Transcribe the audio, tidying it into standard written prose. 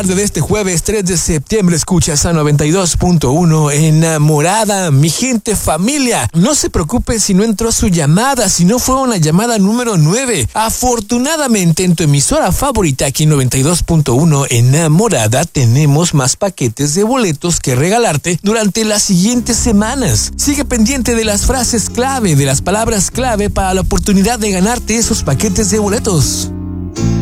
De este jueves 3 de septiembre escuchas a 92.1 Enamorada. Mi gente, familia, no se preocupe si no entró su llamada, si no fue una llamada número 9. Afortunadamente en tu emisora favorita aquí 92.1 Enamorada tenemos más paquetes de boletos que regalarte durante las siguientes semanas. Sigue pendiente de las frases clave, de las palabras clave para la oportunidad de ganarte esos paquetes de boletos.